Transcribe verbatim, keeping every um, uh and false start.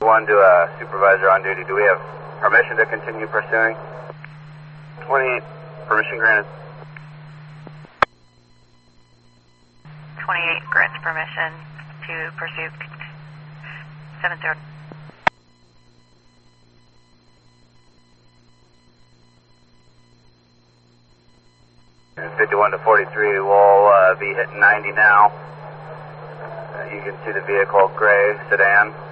fifty-one to a supervisor on duty. Do we have permission to continue pursuing? twenty-eight, permission granted. twenty-eight grants permission to pursue seven zero. fifty-one to forty-three, we'll uh, be hitting ninety now. Uh, you can see the vehicle, gray sedan.